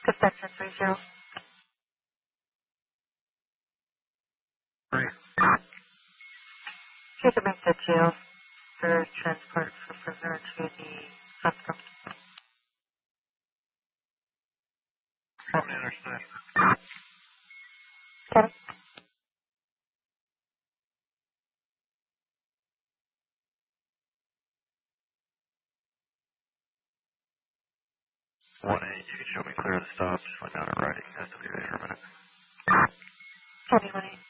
Deflection 30. Great. You can make the jail for transport for prisoner to the hospital. Totally understood. Okay. 1-8, you can show me clear of the stop. Just went down a writing. Has to be there in a minute. Copy 1-8.